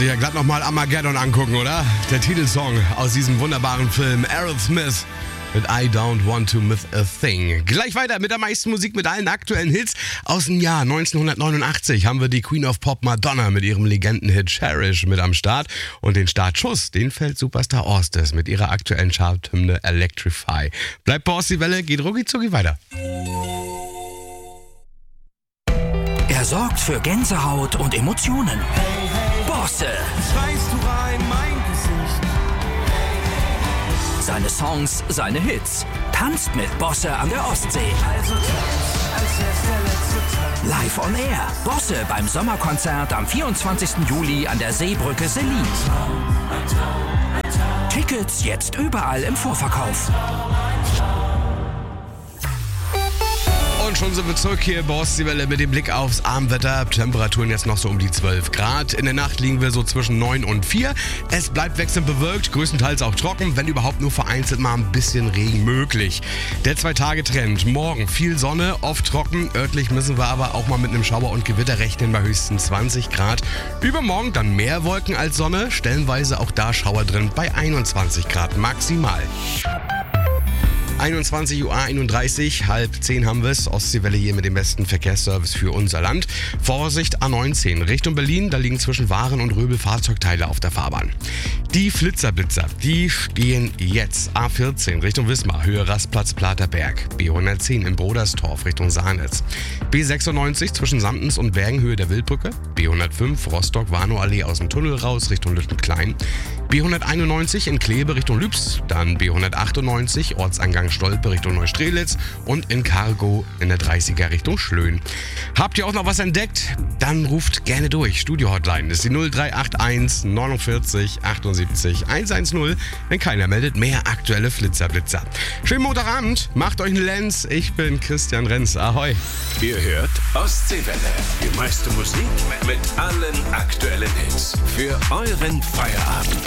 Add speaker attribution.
Speaker 1: sich ja glatt nochmal Armageddon angucken, oder? Der Titelsong aus diesem wunderbaren Film Aerosmith mit I Don't Want to Miss a Thing. Gleich weiter mit der meisten Musik, mit allen aktuellen Hits. Aus dem Jahr 1989 haben wir die Queen of Pop Madonna mit ihrem Legendenhit Cherish mit am Start. Und den Startschuss, den fällt Superstar Orstes mit ihrer aktuellen Charthymne Electrify. Bleibt bei uns die Welle, geht rucki zucki weiter.
Speaker 2: Er sorgt für Gänsehaut und Emotionen. Bosse.
Speaker 3: Schreist du rein, mein Gesicht.
Speaker 2: Seine Songs, seine Hits. Tanzt mit Bosse an der Ostsee.
Speaker 3: Also tanz, als wär's der letzte Tag.
Speaker 2: Live on Air. Bosse beim Sommerkonzert am 24. Juli an der Seebrücke Selin. Tickets jetzt überall im Vorverkauf.
Speaker 1: Und schon sind wir zurück hier bei uns die Welle mit dem Blick aufs Abendwetter. Temperaturen jetzt noch so um die 12 Grad. In der Nacht liegen wir so zwischen 9 und 4. Es bleibt wechselnd bewölkt, größtenteils auch trocken, wenn überhaupt nur vereinzelt mal ein bisschen Regen möglich. Der 2-Tage-Trend. Morgen viel Sonne, oft trocken. Örtlich müssen wir aber auch mal mit einem Schauer und Gewitter rechnen bei höchstens 20 Grad. Übermorgen dann mehr Wolken als Sonne. Stellenweise auch da Schauer drin bei 21 Grad maximal. 21.31 Uhr, halb 10 haben wir es. Ostseewelle hier mit dem besten Verkehrsservice für unser Land. Vorsicht A19 Richtung Berlin, da liegen zwischen Waren und Röbel Fahrzeugteile auf der Fahrbahn. Die Flitzerblitzer, die stehen jetzt. A14 Richtung Wismar, Höhe Rastplatz Platerberg. B110 in Broderstorf Richtung Sahnitz. B96 zwischen Samtens und Bergen, Höhe der Wildbrücke. B105 Rostock-Warnow-Allee aus dem Tunnel raus Richtung Lüttenklein. B191 in Kleve Richtung Lübs, dann B198 Ortseingang Stolpe Richtung Neustrelitz und in Cargo in der 30er Richtung Schlön. Habt ihr auch noch was entdeckt? Dann ruft gerne durch. Studio-Hotline ist die 0381 49 78 110. Wenn keiner meldet, mehr aktuelle Flitzerblitzer. Schönen Montagabend, macht euch eine Lenz. Ich bin Christian Renz. Ahoi.
Speaker 4: Ihr hört Ostseewelle. Die meiste Musik mit allen aktuellen Hits. Für euren Feierabend.